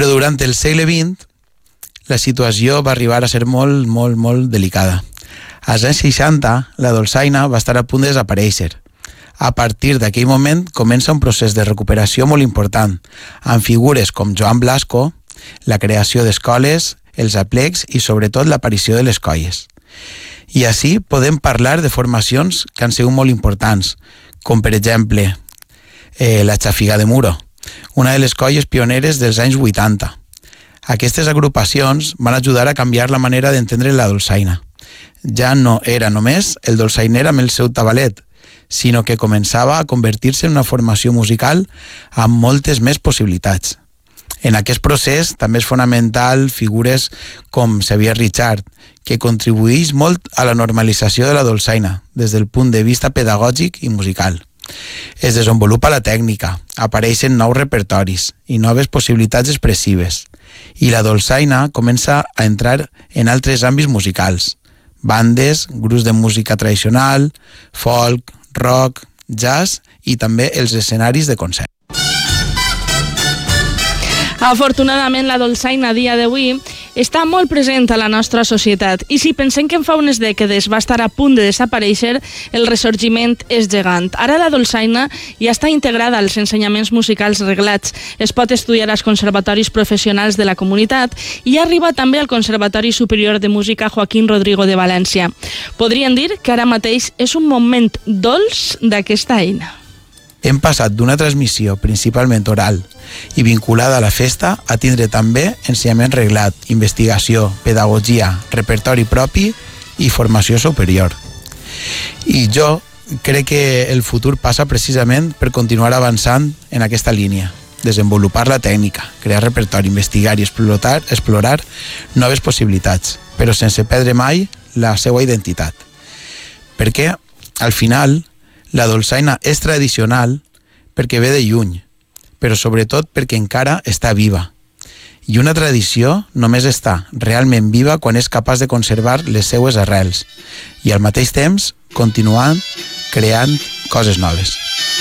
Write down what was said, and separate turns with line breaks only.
Però durant el segle XX la situació va arribar a ser molt, molt, molt delicada. Als anys 60 la dolçaina va estar a punt de desaparèixer. A partir d'aquell moment comença un procés de recuperació molt important, amb figures com Joan Blasco, la creació d'escoles, els aplecs i sobretot l'aparició de les colles. I així podem parlar de formacions que han sigut molt importants, com per exemple la Xafiga de Muro, una de les colles pioneres dels anys 80. Aquestes agrupacions van ajudar a canviar la manera d'entendre la dolçaina. Ja no era només el dolçainer amb el seu tabalet, sinó que començava a convertir-se en una formació musical amb moltes més possibilitats. En aquest procés també és fonamental figures com Xavier Richard, que contribueix molt a la normalització de la dolçaina des del punt de vista pedagògic i musical. Es desenvolupa la tècnica, apareixen nous repertoris i noves possibilitats expressives, i la dolçaina comença a entrar en altres àmbits musicals, bandes, grups de música tradicional, folk, rock, jazz i també els escenaris de concert.
Afortunadament, la dolçaina a dia d'avui està molt present a la nostra societat i si pensem que fa unes dècades va estar a punt de desaparèixer, el ressorgiment és gegant. Ara la dolçaina ja està integrada als ensenyaments musicals reglats, es pot estudiar als conservatoris professionals de la comunitat i arriba també al Conservatori Superior de Música Joaquín Rodrigo de València. Podríem dir que ara mateix és un moment dolç d'aquesta eina.
Hem passat d'una transmissió principalment oral i vinculada a la festa a tindre també ensenyament reglat, investigació, pedagogia, repertori propi i formació superior. I jo crec que el futur passa precisament per continuar avançant en aquesta línia, desenvolupar la tècnica, crear repertori, investigar i explorar noves possibilitats, però sense perdre mai la seva identitat. Perquè, al final, la dolçaina és tradicional perquè ve de lluny, però sobretot perquè encara està viva. I una tradició només està realment viva quan és capaç de conservar les seues arrels i al mateix temps continuant creant coses noves.